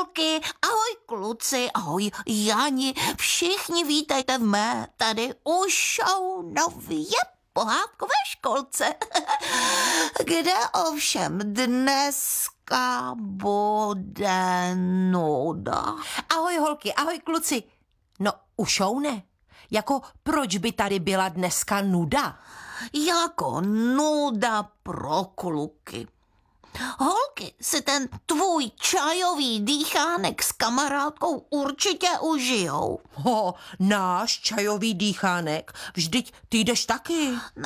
holky, ahoj kluci, ahoj Jani, všichni vítejte v mé tady u show nově pohádkové školce, kde ovšem dneska bude nuda. Ahoj holky, ahoj kluci. No už ne. Jako proč by tady byla dneska nuda? Jako nuda pro kluky. Holky si ten tvůj čajový dýchánek s kamarádkou určitě užijou. Náš čajový dýchánek? Vždyť ty jdeš taky.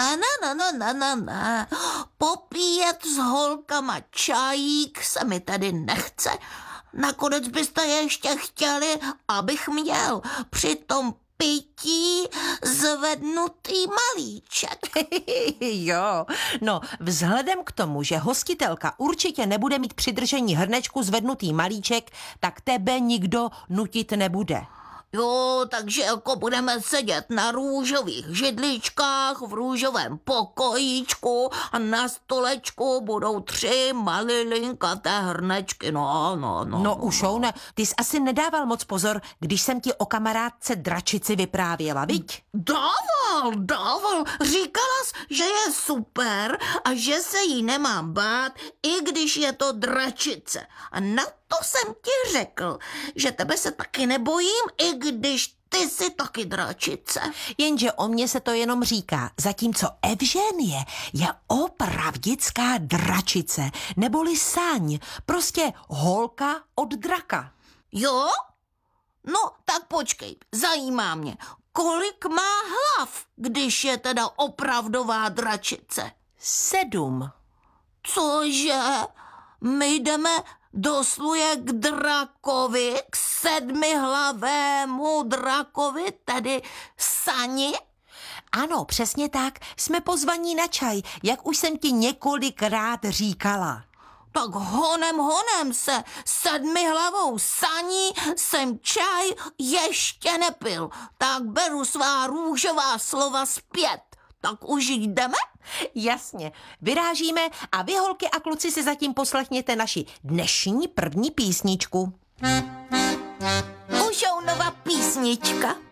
Ne. Popíjet s holkama čajík se mi tady nechce. Nakonec byste ještě chtěli, abych měl při tom pití zvednutý malíček. Jo, no vzhledem k tomu, že hostitelka určitě nebude mít při držení hrnečku zvednutý malíček, tak tebe nikdo nutit nebude. Jo, takže jako budeme sedět na růžových židličkách v růžovém pokojíčku a na stolečku budou 3 malilinkaté hrnečky, No už ne, ty jsi asi nedával moc pozor, když jsem ti o kamarádce dračici vyprávěla, viď? Dával, říkala jsi, že je super a že se jí nemám bát, i když je to dračice. A na to jsem ti řekl, že tebe se taky nebojím, i když ty jsi taky dračice. Jenže o mně se to jenom říká, zatímco Evženie je opravdická dračice, neboli saň, prostě holka od draka. Jo? No, tak počkej, zajímá mě, kolik má hlav, když je teda opravdová dračice? 7. Cože? My jdeme dosluje k drakovi, k 7hlavému drakovi, tedy sani? Ano, přesně tak, jsme pozvaní na čaj, jak už jsem ti několikrát říkala. Tak honem se 7hlavou saní jsem čaj ještě nepil, tak beru svá růžová slova zpět. Tak už jdeme? Jasně, vyrážíme a vy holky a kluci si zatím poslechněte naši dnešní první písničku. Už nová písnička.